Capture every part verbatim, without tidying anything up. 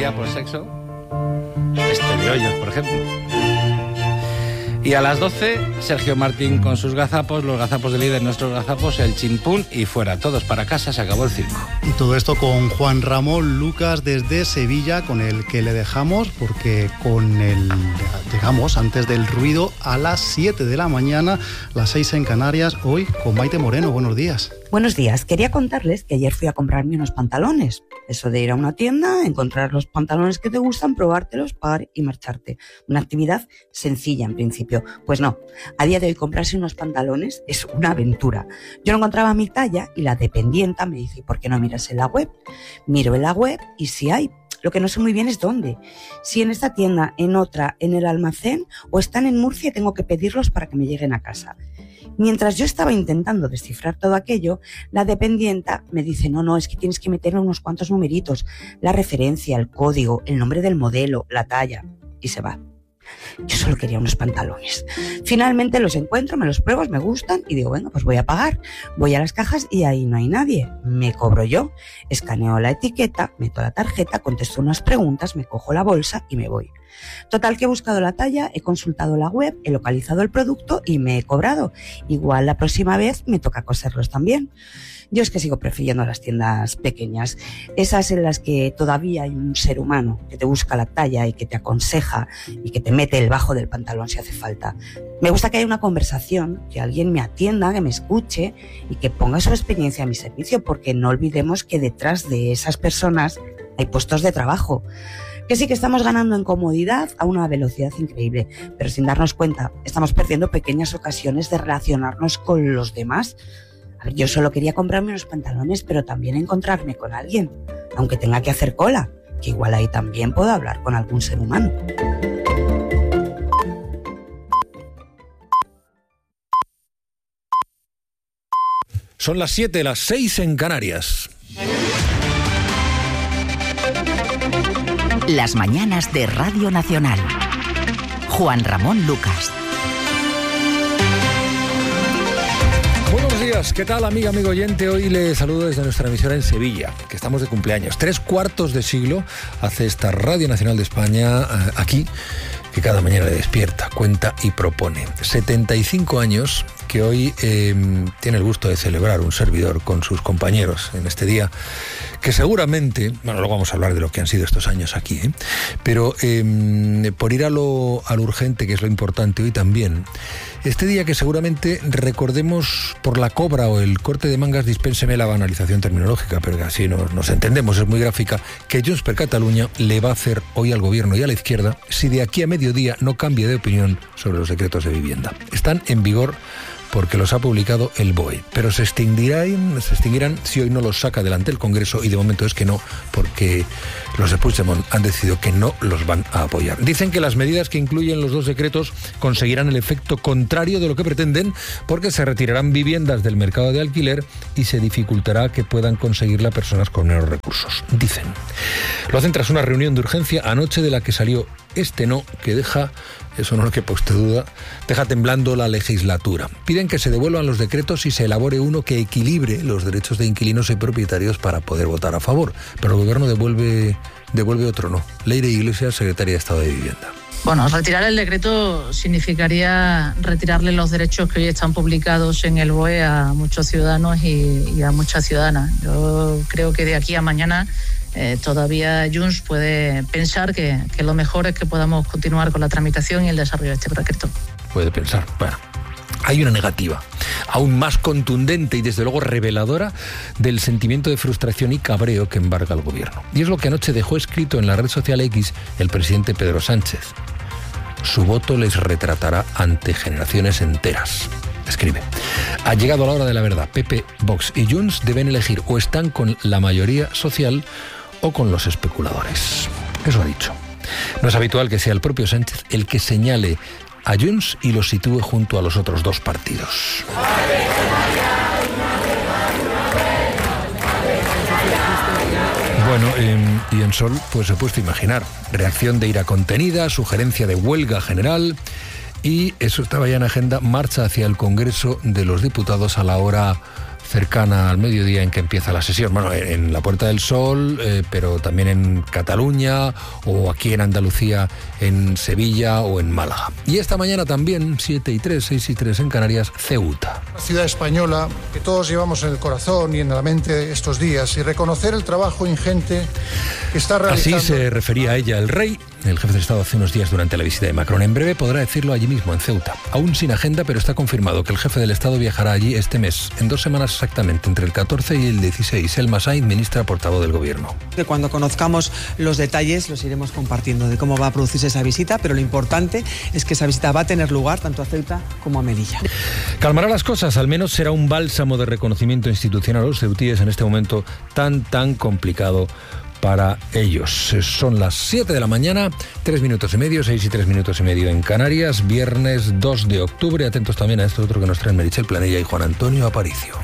día por sexo. Este de hoyos, por ejemplo. Y a las doce, Sergio Martín con sus gazapos, los gazapos de líder, nuestros gazapos, el chimpún y fuera. Todos para casa, se acabó el circo. Y todo esto con Juan Ramón Lucas desde Sevilla, con el que le dejamos, porque con el llegamos antes del ruido a las siete de la mañana, las seis en Canarias, hoy con Maite Moreno. Buenos días. Buenos días. Quería contarles que ayer fui a comprarme unos pantalones. Eso de ir a una tienda, encontrar los pantalones que te gustan, probártelos, pagar y marcharte. Una actividad sencilla en principio. Pues no, a día de hoy comprarse unos pantalones es una aventura. Yo no encontraba mi talla y la dependienta me dice, ¿por qué no miras en la web? Miro en la web y si hay. Lo que no sé muy bien es dónde. Si en esta tienda, en otra, en el almacén o están en Murcia y tengo que pedirlos para que me lleguen a casa. Mientras yo estaba intentando descifrar todo aquello, la dependienta me dice, no, no, es que tienes que meter unos cuantos numeritos, la referencia, el código, el nombre del modelo, la talla, y se va. Yo solo quería unos pantalones. Finalmente los encuentro, me los pruebo, me gustan y digo, bueno, pues voy a pagar. Voy a las cajas y ahí no hay nadie. Me cobro yo, escaneo la etiqueta, meto la tarjeta, contesto unas preguntas, me cojo la bolsa y me voy. Total que he buscado la talla, he consultado la web, he localizado el producto y me he cobrado. Igual la próxima vez me toca coserlos también. Yo es que sigo prefiriendo las tiendas pequeñas, esas en las que todavía hay un ser humano que te busca la talla y que te aconseja y que te mete el bajo del pantalón si hace falta. Me gusta que haya una conversación, que alguien me atienda, que me escuche y que ponga su experiencia a mi servicio, porque no olvidemos que detrás de esas personas hay puestos de trabajo. Que sí que estamos ganando en comodidad a una velocidad increíble, pero sin darnos cuenta estamos perdiendo pequeñas ocasiones de relacionarnos con los demás. A ver, yo solo quería comprarme unos pantalones, pero también encontrarme con alguien, aunque tenga que hacer cola, que igual ahí también puedo hablar con algún ser humano. Son las siete, las seis en Canarias. Las mañanas de Radio Nacional. Juan Ramón Lucas. Buenos días, ¿qué tal, amiga, amigo oyente? Hoy le saludo desde nuestra emisora en Sevilla, que estamos de cumpleaños. Tres cuartos de siglo hace esta Radio Nacional de España eh, aquí, que cada mañana le despierta, cuenta y propone. setenta y cinco años que hoy eh, tiene el gusto de celebrar un servidor con sus compañeros en este día, que seguramente, bueno, luego vamos a hablar de lo que han sido estos años aquí, ¿eh? pero eh, por ir a lo, a lo urgente, que es lo importante hoy también, este día que seguramente recordemos por la cobra o el corte de mangas, dispénseme la banalización terminológica, pero que así nos, nos entendemos, es muy gráfica, que Junts per Catalunya le va a hacer hoy al gobierno y a la izquierda si de aquí a mediodía no cambia de opinión sobre los decretos de vivienda. Están en vigor porque los ha publicado el B O E, pero se extinguirán, se extinguirán si hoy no los saca adelante el Congreso, y de momento es que no, porque los de Puigdemont han decidido que no los van a apoyar. Dicen que las medidas que incluyen los dos decretos conseguirán el efecto contrario de lo que pretenden, porque se retirarán viviendas del mercado de alquiler y se dificultará que puedan conseguirla personas con menos recursos. Dicen. Lo hacen tras una reunión de urgencia anoche de la que salió este no, que deja, eso no lo que para usted duda, deja temblando la legislatura. Piden que se devuelvan los decretos y se elabore uno que equilibre los derechos de inquilinos y propietarios para poder votar a favor. Pero el gobierno devuelve, devuelve otro no. Leire Iglesias, secretaria de Estado de Vivienda. Bueno, retirar el decreto significaría retirarle los derechos que hoy están publicados en el B O E a muchos ciudadanos y, y a muchas ciudadanas. Yo creo que de aquí a mañana Eh, todavía Junts puede pensar que, que lo mejor es que podamos continuar con la tramitación y el desarrollo de este decreto. Puede pensar, bueno. Hay una negativa, aún más contundente y desde luego reveladora del sentimiento de frustración y cabreo que embarga al gobierno. Y es lo que anoche dejó escrito en la red social X el presidente Pedro Sánchez. Su voto les retratará ante generaciones enteras. Escribe. Ha llegado la hora de la verdad. P P, Vox y Junts deben elegir o están con la mayoría social o con los especuladores. Eso ha dicho. No es habitual que sea el propio Sánchez el que señale a Junts y lo sitúe junto a los otros dos partidos. Bueno, eh, y en Sol, pues se ha puesto a imaginar. Reacción de ira contenida, sugerencia de huelga general. Y eso estaba ya en agenda, marcha hacia el Congreso de los Diputados a la hora cercana al mediodía en que empieza la sesión. Bueno, en la Puerta del Sol, eh, pero también en Cataluña o aquí en Andalucía, en Sevilla o en Málaga. Y esta mañana también, siete y tres, seis y tres en Canarias, Ceuta. Una ciudad española que todos llevamos en el corazón y en la mente estos días, y reconocer el trabajo ingente que está realizando. Así se refería a ella el rey, el jefe de Estado, hace unos días durante la visita de Macron. En breve podrá decirlo allí mismo, en Ceuta. Aún sin agenda, pero está confirmado que el jefe del Estado viajará allí este mes, en dos semanas exactamente, entre el catorce y el dieciséis. Elma Sainz, ministra portavoz del Gobierno. Cuando conozcamos los detalles los iremos compartiendo de cómo va a producirse esa visita, pero lo importante es que esa visita va a tener lugar tanto a Ceuta como a Melilla. Calmará las cosas, al menos será un bálsamo de reconocimiento institucional a los ceutíes en este momento tan, tan complicado para ellos. Son las siete de la mañana, tres minutos y medio, seis y tres minutos y medio en Canarias, viernes dos de octubre. Atentos también a esto otro que nos traen Meritxell Planella y Juan Antonio Aparicio.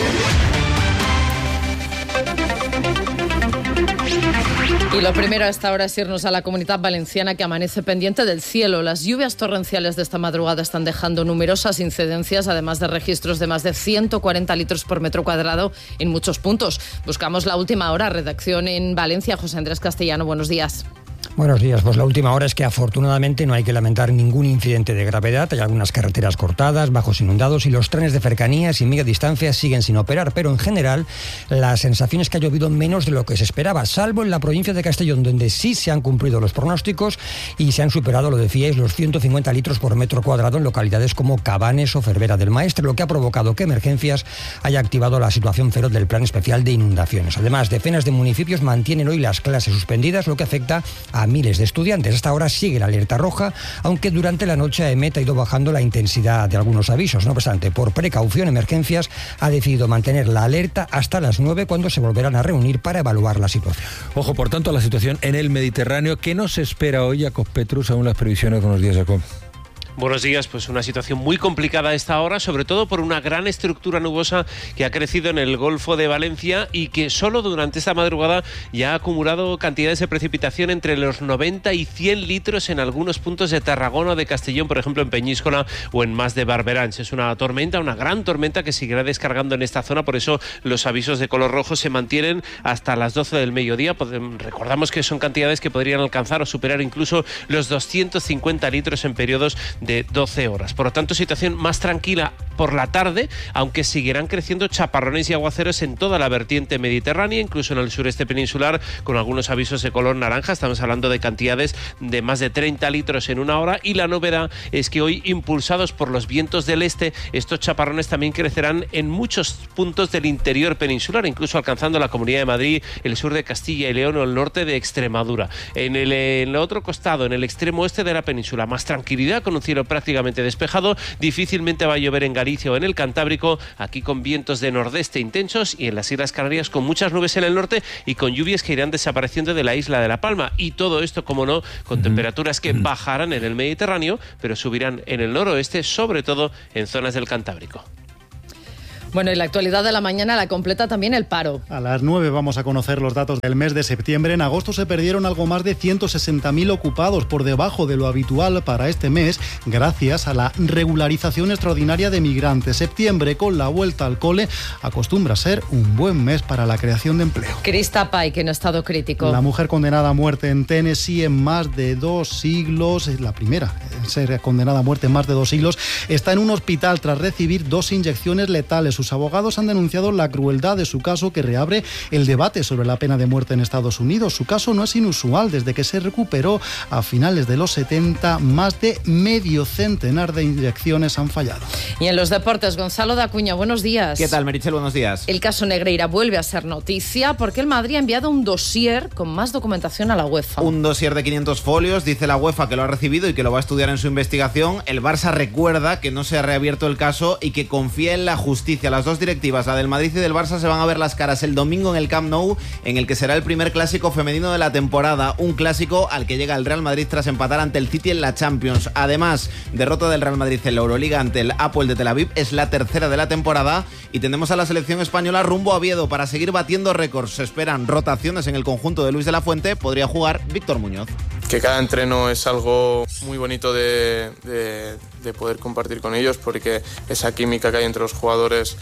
Y lo primero a esta hora es irnos a la Comunidad Valenciana, que amanece pendiente del cielo. Las lluvias torrenciales de esta madrugada están dejando numerosas incidencias, además de registros de más de ciento cuarenta litros por metro cuadrado en muchos puntos. Buscamos la última hora. Redacción en Valencia, José Andrés Castellano, buenos días. Buenos días. Pues la última hora es que afortunadamente no hay que lamentar ningún incidente de gravedad. Hay algunas carreteras cortadas, bajos inundados y los trenes de cercanías y media distancia siguen sin operar. Pero en general la sensación es que ha llovido menos de lo que se esperaba, salvo en la provincia de Castellón, donde sí se han cumplido los pronósticos y se han superado, lo decíais, los ciento cincuenta litros por metro cuadrado en localidades como Cabanes o Cervera del Maestre, lo que ha provocado que Emergencias haya activado la situación cero del Plan Especial de Inundaciones. Además, decenas de municipios mantienen hoy las clases suspendidas, lo que afecta a miles de estudiantes. Hasta ahora sigue la alerta roja, aunque durante la noche EMET ha ido bajando la intensidad de algunos avisos. No obstante, por precaución, Emergencias ha decidido mantener la alerta hasta las nueve, cuando se volverán a reunir para evaluar la situación. Ojo, por tanto, a la situación en el Mediterráneo. ¿Qué nos espera hoy, Jacob Petrus, según las previsiones? Buenos días, Jacob. Buenos días, pues una situación muy complicada a esta hora, sobre todo por una gran estructura nubosa que ha crecido en el Golfo de Valencia y que solo durante esta madrugada ya ha acumulado cantidades de precipitación entre los noventa y cien litros en algunos puntos de Tarragona o de Castellón, por ejemplo en Peñíscola o en Mas de Barberans. Es una tormenta, una gran tormenta que seguirá descargando en esta zona, por eso los avisos de color rojo se mantienen hasta las doce del mediodía. Recordamos que son cantidades que podrían alcanzar o superar incluso los doscientos cincuenta litros en periodos de doce horas. Por lo tanto, situación más tranquila por la tarde, aunque seguirán creciendo chaparrones y aguaceros en toda la vertiente mediterránea, incluso en el sureste peninsular, con algunos avisos de color naranja. Estamos hablando de cantidades de más de treinta litros en una hora, y la novedad es que hoy, impulsados por los vientos del este, estos chaparrones también crecerán en muchos puntos del interior peninsular, incluso alcanzando la Comunidad de Madrid, el sur de Castilla y León o el norte de Extremadura. En el, en el otro costado, en el extremo oeste de la península, más tranquilidad, con un cielo prácticamente despejado. Difícilmente va a llover en Galicia o en el Cantábrico, aquí con vientos de nordeste intensos, y en las Islas Canarias con muchas nubes en el norte y con lluvias que irán desapareciendo de la isla de La Palma. Y todo esto, como no, con uh-huh. temperaturas que uh-huh. bajarán en el Mediterráneo, pero subirán en el noroeste, sobre todo en zonas del Cantábrico. Bueno, y la actualidad de la mañana la completa también el paro. A las nueve vamos a conocer los datos del mes de septiembre. En agosto se perdieron algo más de ciento sesenta mil ocupados, por debajo de lo habitual para este mes, gracias a la regularización extraordinaria de migrantes. Septiembre, con la vuelta al cole, acostumbra a ser un buen mes para la creación de empleo. Krista Pike, en estado crítico. La mujer condenada a muerte en Tennessee en más de dos siglos, es la primera en ser condenada a muerte en más de dos siglos, está en un hospital tras recibir dos inyecciones letales. Sus abogados han denunciado la crueldad de su caso, que reabre el debate sobre la pena de muerte en Estados Unidos. Su caso no es inusual. Desde que se recuperó a finales de los setenta, más de medio centenar de inyecciones han fallado. Y en los deportes, Gonzalo de Acuña, buenos días. ¿Qué tal, Meritxell? Buenos días. El caso Negreira vuelve a ser noticia porque el Madrid ha enviado un dossier con más documentación a la UEFA. Un dossier de quinientos folios, dice la UEFA que lo ha recibido y que lo va a estudiar en su investigación. El Barça recuerda que no se ha reabierto el caso y que confía en la justicia. Las dos directivas, la del Madrid y del Barça, se van a ver las caras el domingo en el Camp Nou, en el que será el primer clásico femenino de la temporada. Un clásico al que llega el Real Madrid tras empatar ante el City en la Champions. Además, derrota del Real Madrid en la Euroliga ante el Hapoel de Tel Aviv, es la tercera de la temporada, y tenemos a la selección española rumbo a Oviedo para seguir batiendo récords. Se esperan rotaciones en el conjunto de Luis de la Fuente. Podría jugar Víctor Muñoz. Que cada entreno es algo muy bonito de, de, de poder compartir con ellos, porque esa química que hay entre los jugadores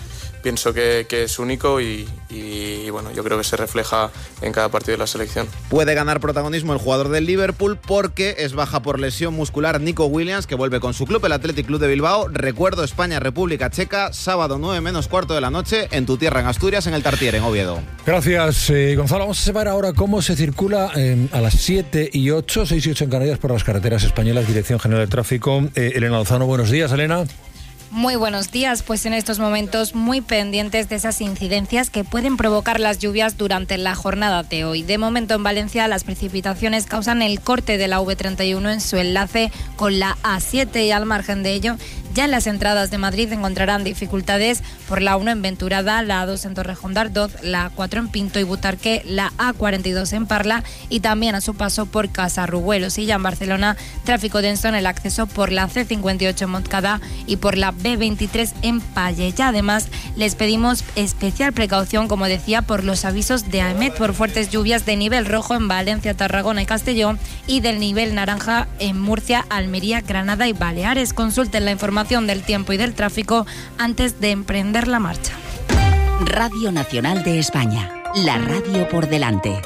pienso que, que es único y, y bueno, yo creo que se refleja en cada partido de la selección. Puede ganar protagonismo el jugador del Liverpool porque es baja por lesión muscular Nico Williams, que vuelve con su club, el Athletic Club de Bilbao. Recuerdo, España, República Checa, sábado nueve menos cuarto de la noche, en tu tierra, en Asturias, en el Tartiere, en Oviedo. Gracias, eh, Gonzalo. Vamos a saber ahora cómo se circula eh, a las siete y ocho, seis y ocho en Canarias, por las carreteras españolas, Dirección General de Tráfico. Eh, Elena Lozano, buenos días, Elena. Muy buenos días, pues en estos momentos muy pendientes de esas incidencias que pueden provocar las lluvias durante la jornada de hoy. De momento en Valencia las precipitaciones causan el corte de la A V treinta y uno en su enlace con la A siete y al margen de ello, ya en las entradas de Madrid encontrarán dificultades por la uno en Venturada, la A dos en Torrejón de Ardoz, la A cuatro en Pinto y Butarque, la A cuarenta y dos en Parla y también a su paso por Casarrubuelos. Y ya en Barcelona, tráfico denso en el acceso por la C cincuenta y ocho en Montcada y por la B veintitrés en Pallejà. Además, les pedimos especial precaución, como decía, por los avisos de AEMET por fuertes lluvias de nivel rojo en Valencia, Tarragona y Castellón y del nivel naranja en Murcia, Almería, Granada y Baleares. Consulten la información del tiempo y del tráfico antes de emprender la marcha. Radio Nacional de España, la radio por delante.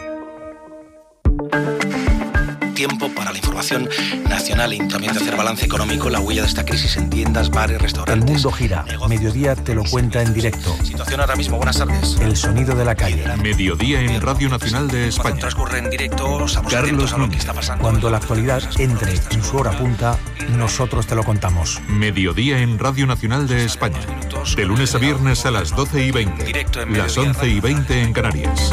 Tiempo para la información nacional y también de hacer balance económico, la huella de esta crisis en tiendas, bares, restaurantes. El mundo gira. Negocios. Mediodía te lo cuenta en directo. Situación ahora mismo. Buenas tardes. El sonido de la calle. Mediodía en Radio Nacional de España. Cuando transcurre en directo, estamos atentos a lo que está pasando. Cuando la actualidad entre en su hora punta, nosotros te lo contamos. Mediodía en Radio Nacional de España. De lunes a viernes a las doce y veinte. Directo en las once y veinte en Canarias.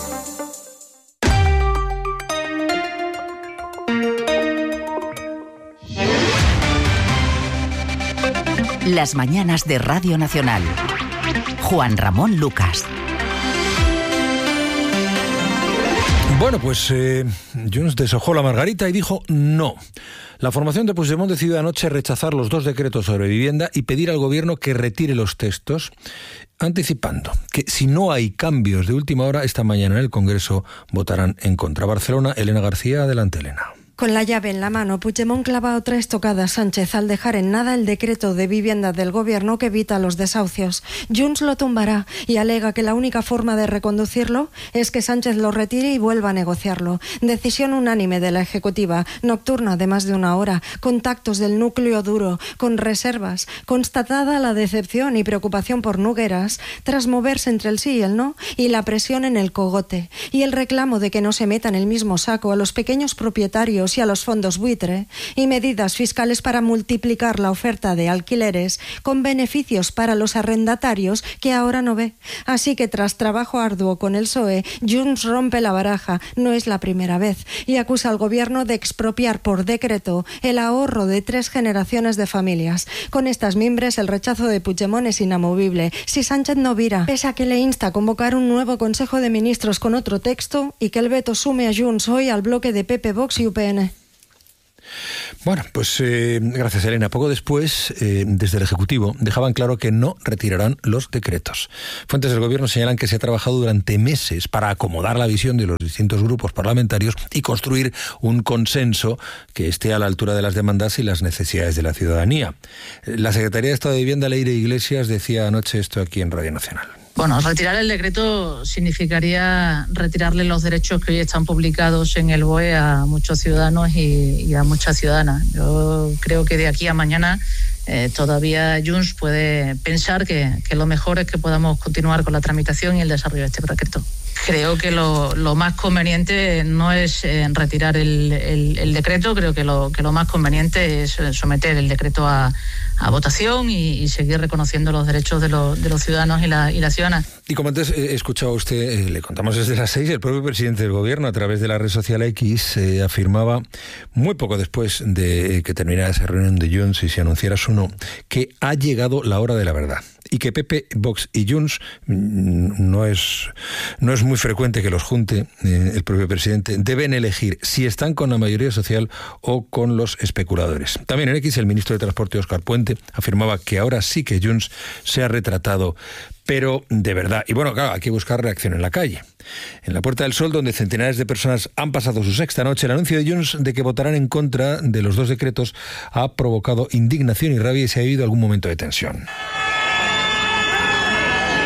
Las mañanas de Radio Nacional. Juan Ramón Lucas. Bueno, pues eh, Junts deshojó la margarita y dijo no. La formación de Puigdemont decidió anoche rechazar los dos decretos sobre vivienda y pedir al gobierno que retire los textos, anticipando que si no hay cambios de última hora, esta mañana en el Congreso votarán en contra. Barcelona, Elena García. Adelante, Elena. Con la llave en la mano, Puigdemont clava otra estocada a Sánchez al dejar en nada el decreto de vivienda del gobierno que evita los desahucios. Junts lo tumbará y alega que la única forma de reconducirlo es que Sánchez lo retire y vuelva a negociarlo. Decisión unánime de la Ejecutiva, nocturna de más de una hora, contactos del núcleo duro, con reservas, constatada la decepción y preocupación por Nogueras, tras moverse entre el sí y el no, y la presión en el cogote, y el reclamo de que no se meta en el mismo saco a los pequeños propietarios y a los fondos buitre, y medidas fiscales para multiplicar la oferta de alquileres con beneficios para los arrendatarios que ahora no ve. Así que tras trabajo arduo con el P S O E, Junts rompe la baraja, no es la primera vez, y acusa al gobierno de expropiar por decreto el ahorro de tres generaciones de familias. Con estas mimbres el rechazo de Puigdemont es inamovible. Si Sánchez no vira, pese a que le insta a convocar un nuevo Consejo de Ministros con otro texto y que el veto sume a Junts hoy al bloque de P P, Vox y U P N. Bueno, pues eh, gracias, Elena. Poco después, eh, desde el Ejecutivo, dejaban claro que no retirarán los decretos. Fuentes del Gobierno señalan que se ha trabajado durante meses para acomodar la visión de los distintos grupos parlamentarios y construir un consenso que esté a la altura de las demandas y las necesidades de la ciudadanía. La Secretaría de Estado de Vivienda, Leire Iglesias, decía anoche esto aquí en Radio Nacional. Bueno, retirar el decreto significaría retirarle los derechos que hoy están publicados en el B O E a muchos ciudadanos y, y a muchas ciudadanas. Yo creo que de aquí a mañana eh, todavía Junts puede pensar que, que lo mejor es que podamos continuar con la tramitación y el desarrollo de este decreto. Creo que lo, lo más conveniente no es eh, retirar el, el, el decreto, creo que lo, que lo más conveniente es someter el decreto a, a votación y, y seguir reconociendo los derechos de, lo, de los ciudadanos y la, y la ciudadana. Y como antes eh, escuchaba usted, eh, le contamos desde las seis, el propio presidente del Gobierno, a través de la red social X, eh, afirmaba, muy poco después de eh, que terminara esa reunión de Junts y se anunciara su no, que ha llegado la hora de la verdad. Y que P P, Vox y Junts no es, no es muy frecuente que los junte eh, el propio presidente, deben elegir si están con la mayoría social o con los especuladores. También en X el ministro de Transporte, Óscar Puente, afirmaba que ahora sí que Junts se ha retratado, pero de verdad. Y bueno, claro, hay que buscar reacción en la calle. En la Puerta del Sol, donde centenares de personas han pasado su sexta noche, el anuncio de Junts de que votarán en contra de los dos decretos ha provocado indignación y rabia y se ha vivido algún momento de tensión.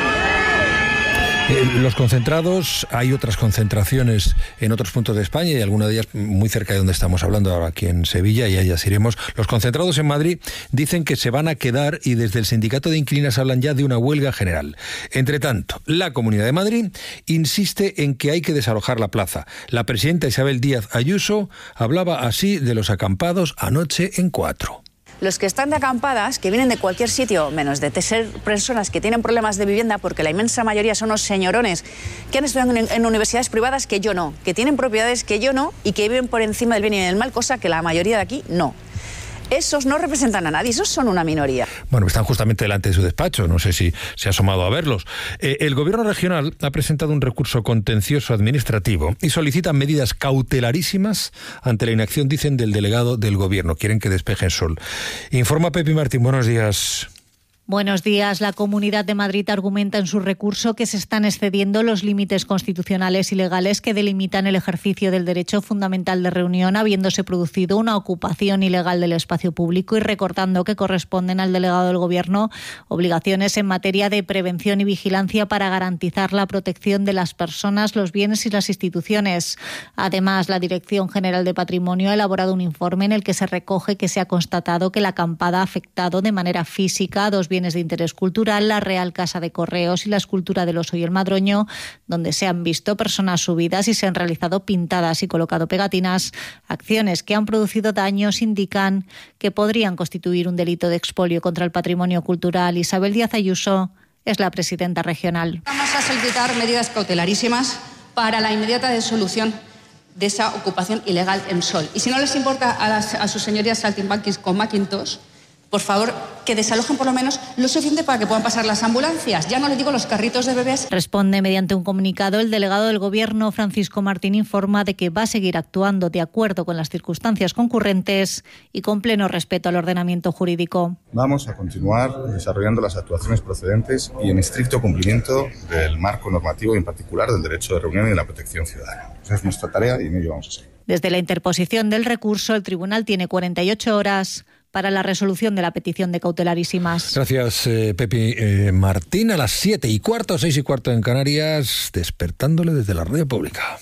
Eh, los concentrados, hay otras concentraciones en otros puntos de España y alguna de ellas muy cerca de donde estamos hablando ahora, aquí en Sevilla, y allá iremos. Los concentrados en Madrid dicen que se van a quedar y desde el sindicato de inquilinas hablan ya de una huelga general. Entre tanto, la Comunidad de Madrid insiste en que hay que desalojar la plaza. La presidenta Isabel Díaz Ayuso hablaba así de los acampados anoche en Cuatro. Los que están de acampadas, que vienen de cualquier sitio, menos de ser personas que tienen problemas de vivienda, porque la inmensa mayoría son unos señorones que han estudiado en, en universidades privadas que yo no, que tienen propiedades que yo no y que viven por encima del bien y del mal, cosa que la mayoría de aquí no. Esos no representan a nadie, esos son una minoría. Bueno, están justamente delante de su despacho, no sé si se ha asomado a verlos. Eh, el gobierno regional ha presentado un recurso contencioso administrativo y solicitan medidas cautelarísimas ante la inacción, dicen, del delegado del gobierno. Quieren que despejen sol. Informa Pepi Martín, buenos días. Buenos días. La Comunidad de Madrid argumenta en su recurso que se están excediendo los límites constitucionales y legales que delimitan el ejercicio del derecho fundamental de reunión, habiéndose producido una ocupación ilegal del espacio público, y recordando que corresponden al delegado del Gobierno obligaciones en materia de prevención y vigilancia para garantizar la protección de las personas, los bienes y las instituciones. Además, la Dirección General de Patrimonio ha elaborado un informe en el que se recoge que se ha constatado que la acampada ha afectado de manera física a dos bienes de interés cultural, la Real Casa de Correos y la escultura del Oso y el Madroño, donde se han visto personas subidas y se han realizado pintadas y colocado pegatinas. Acciones que han producido daños indican que podrían constituir un delito de expolio contra el patrimonio cultural. Isabel Díaz Ayuso es la presidenta regional. Vamos a solicitar medidas cautelarísimas para la inmediata disolución de esa ocupación ilegal en Sol. Y si no les importa a, las, a sus señorías saltimbanquis con Macintosh, por favor, que desalojen por lo menos lo suficiente para que puedan pasar las ambulancias. Ya no les digo los carritos de bebés. Responde mediante un comunicado el delegado del Gobierno, Francisco Martín, informa de que va a seguir actuando de acuerdo con las circunstancias concurrentes y con pleno respeto al ordenamiento jurídico. Vamos a continuar desarrollando las actuaciones procedentes y en estricto cumplimiento del marco normativo y en particular del derecho de reunión y de la protección ciudadana. Esa es nuestra tarea y en ello vamos a seguir. Desde la interposición del recurso, el tribunal tiene cuarenta y ocho horas para la resolución de la petición de cautelarísimas. Gracias, eh, Pepi eh, Martín. A las siete y cuarto, seis y cuarto en Canarias, despertándole desde la radio pública.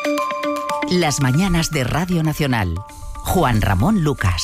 Las mañanas de Radio Nacional. Juan Ramón Lucas.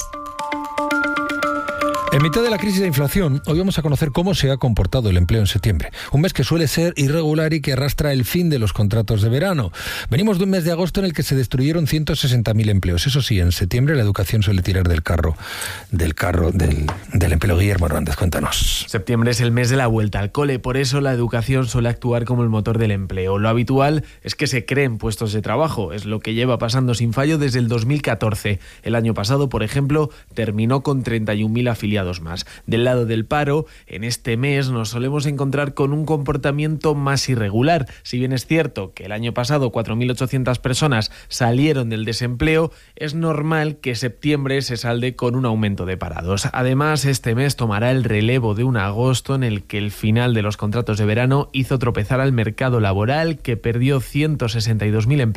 En mitad de la crisis de inflación, hoy vamos a conocer cómo se ha comportado el empleo en septiembre. Un mes que suele ser irregular y que arrastra el fin de los contratos de verano. Venimos de un mes de agosto en el que se destruyeron ciento sesenta mil empleos. Eso sí, en septiembre la educación suele tirar del carro, del carro del, del empleo. Guillermo Hernández, cuéntanos. Septiembre es el mes de la vuelta al cole, por eso la educación suele actuar como el motor del empleo. Lo habitual es que se creen puestos de trabajo, es lo que lleva pasando sin fallo desde el dos mil catorce. El año pasado, por ejemplo, terminó con treinta y un mil afiliados más. Del lado del paro, en este mes nos solemos encontrar con un comportamiento más irregular. Si bien es cierto que el año pasado cuatro mil ochocientas personas salieron del desempleo, es normal que septiembre se salde con un aumento de parados. Además, este mes tomará el relevo de un agosto en el que el final de los contratos de verano hizo tropezar al mercado laboral, que perdió ciento sesenta y dos mil empleos